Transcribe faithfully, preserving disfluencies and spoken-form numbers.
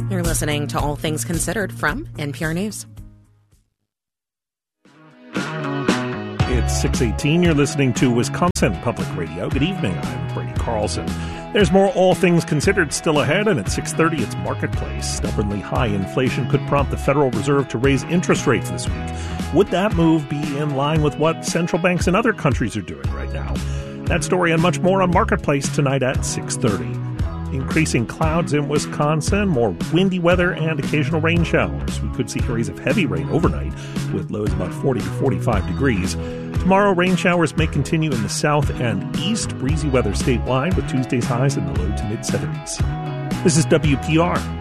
You're listening to All Things Considered from N P R News. It's six eighteen. You're listening to Wisconsin Public Radio. Good evening. I'm Brady Carlson. There's more All Things Considered still ahead, and at six thirty, it's Marketplace. Stubbornly high inflation could prompt the Federal Reserve to raise interest rates this week. Would that move be in line with what central banks in other countries are doing right now? That story and much more on Marketplace tonight at six thirty. Increasing clouds in Wisconsin, more windy weather, and occasional rain showers. We could see areas of heavy rain overnight with lows about forty to forty-five degrees. Tomorrow, rain showers may continue in the south and east. Breezy weather statewide with Tuesday's highs in the low to mid seventies. This is W P R.